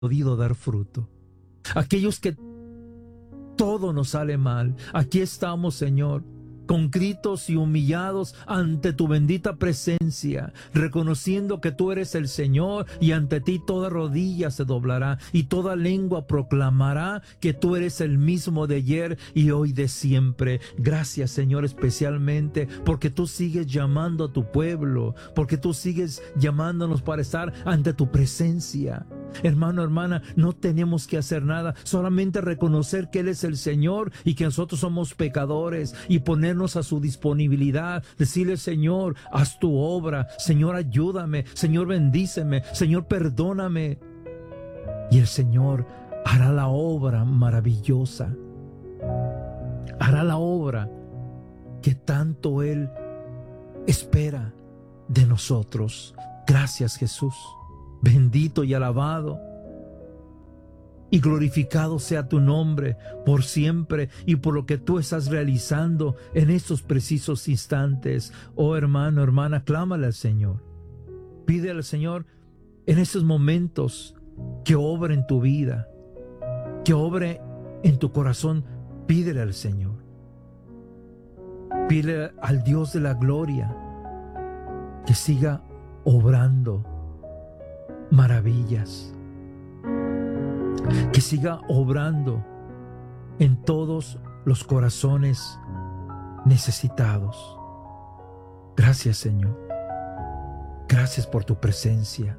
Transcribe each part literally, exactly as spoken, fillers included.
podido dar fruto. Aquellos que todo nos sale mal, aquí estamos, Señor, contritos y humillados ante tu bendita presencia, reconociendo que tú eres el Señor, y ante ti toda rodilla se doblará y toda lengua proclamará que tú eres el mismo de ayer y hoy de siempre. Gracias, Señor, especialmente porque tú sigues llamando a tu pueblo, porque tú sigues llamándonos para estar ante tu presencia. Hermano, hermana, no tenemos que hacer nada, solamente reconocer que Él es el Señor y que nosotros somos pecadores, y ponernos a su disponibilidad, decirle: Señor, haz tu obra, Señor, ayúdame, Señor, bendíceme, Señor, perdóname. Y el Señor hará la obra maravillosa, hará la obra que tanto Él espera de nosotros. Gracias, Jesús. Bendito y alabado y glorificado sea tu nombre por siempre, y por lo que tú estás realizando en estos precisos instantes. Oh hermano, hermana, clámale al Señor. Pídele al Señor en estos momentos que obre en tu vida, que obre en tu corazón. Pídele al Señor. Pídele al Dios de la gloria que siga obrando maravillas, que siga obrando en todos los corazones necesitados. Gracias, Señor. Gracias por tu presencia.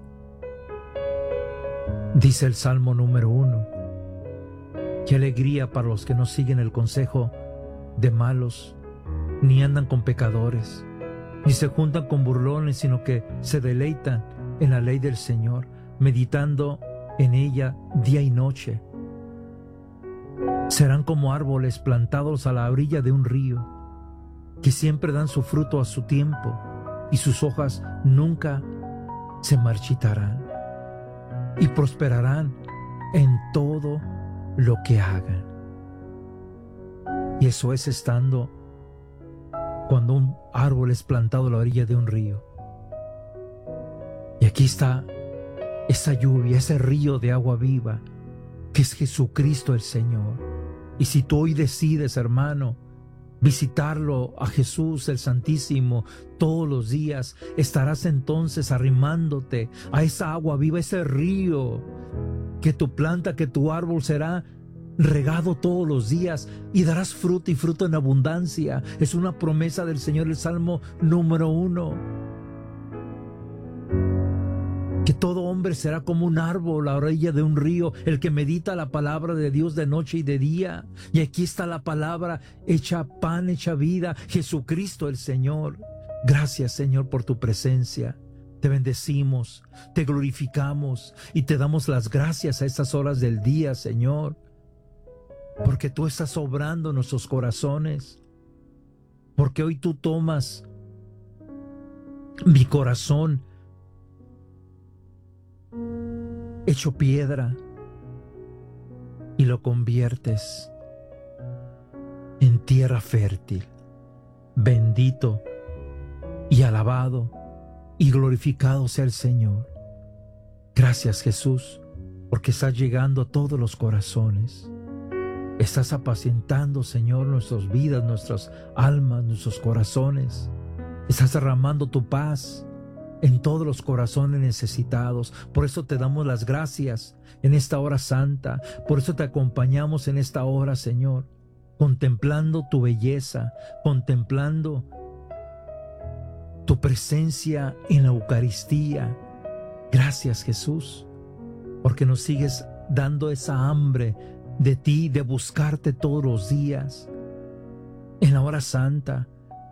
Dice el Salmo número uno: qué alegría para los que no siguen el consejo de malos, ni andan con pecadores, ni se juntan con burlones, sino que se deleitan en la ley del Señor, meditando en ella día y noche. Serán como árboles plantados a la orilla de un río, que siempre dan su fruto a su tiempo, y sus hojas nunca se marchitarán, y prosperarán en todo lo que hagan. Y eso es estando cuando un árbol es plantado a la orilla de un río. Y aquí está esa lluvia, ese río de agua viva, que es Jesucristo el Señor. Y si tú hoy decides, hermano, visitarlo a Jesús el Santísimo todos los días, estarás entonces arrimándote a esa agua viva, ese río, que tu planta, que tu árbol será regado todos los días y darás fruto, y fruto en abundancia. Es una promesa del Señor, el Salmo número uno. Que todo hombre será como un árbol a la orilla de un río, el que medita la palabra de Dios de noche y de día. Y aquí está la palabra hecha pan, hecha vida, Jesucristo el Señor. Gracias, Señor, por tu presencia. Te bendecimos, te glorificamos y te damos las gracias a estas horas del día, Señor, porque tú estás obrando en nuestros corazones, porque hoy tú tomas mi corazón hecho piedra y lo conviertes en tierra fértil. Bendito y alabado y glorificado sea el Señor. Gracias, Jesús, porque estás llegando a todos los corazones. Estás apacientando, Señor, nuestras vidas, nuestras almas, nuestros corazones. Estás derramando tu paz en todos los corazones necesitados. Por eso te damos las gracias en esta hora santa. Por eso te acompañamos en esta hora, Señor, contemplando tu belleza, contemplando tu presencia en la Eucaristía. Gracias, Jesús, porque nos sigues dando esa hambre de ti, de buscarte todos los días, en la hora santa,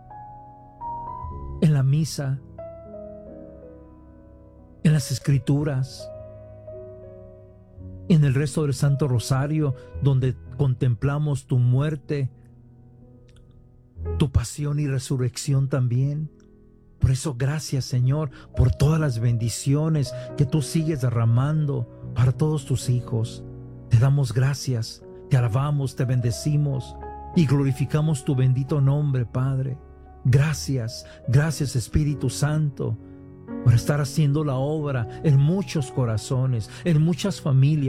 en la misa, en las Escrituras, en el resto del Santo Rosario, donde contemplamos tu muerte, tu pasión y resurrección también. Por eso, gracias, Señor, por todas las bendiciones que tú sigues derramando para todos tus hijos. Te damos gracias, te alabamos, te bendecimos y glorificamos tu bendito nombre, Padre. Gracias, gracias, Espíritu Santo. por estar haciendo la obra en muchos corazones, en muchas familias.